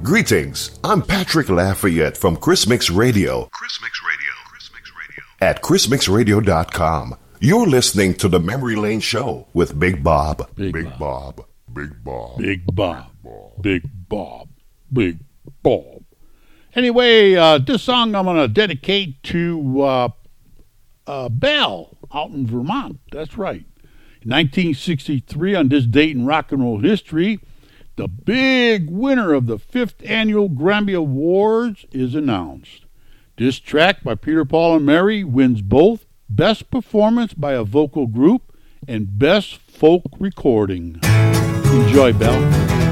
Greetings, I'm Patrick Lafayette from Chris Mix Radio. At chrismixradio.com. You're listening to the Memory Lane Show with Big Bob. Big Bob. Big Bob. Big Bob. Big Bob. Big Bob. Anyway, this song I'm going to dedicate to Belle out in Vermont. That's right. In 1963, on this date in rock and roll history, the big winner of the 5th Annual Grammy Awards is announced. This track by Peter, Paul, and Mary wins both Best Performance by a Vocal Group and Best Folk Recording. Enjoy, Belle.